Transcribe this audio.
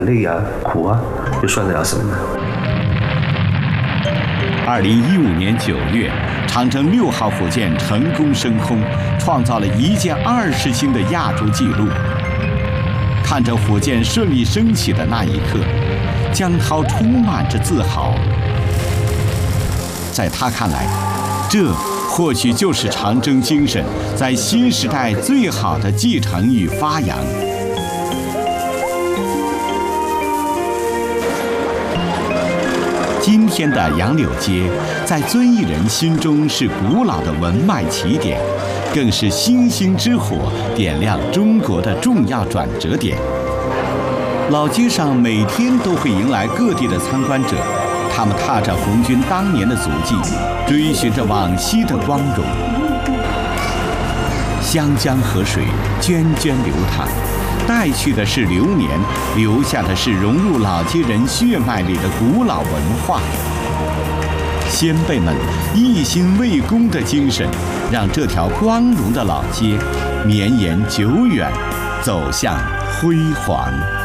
累啊、苦啊，就算得了什么呢 ？2015年9月，长征6号火箭成功升空，创造了1箭20星的亚洲纪录。看着火箭顺利升起的那一刻，江涛充满着自豪。在他看来，这或许就是长征精神在新时代最好的继承与发扬。今天的杨柳街，在遵义人心中是古老的文脉起点，更是星星之火点亮中国的重要转折点。老街上每天都会迎来各地的参观者，他们踏着红军当年的足迹，追寻着往昔的光荣。湘江河水涓涓流淌，带去的是流年，留下的是融入老街人血脉里的古老文化。先辈们一心为公的精神，让这条光荣的老街绵延久远，走向辉煌。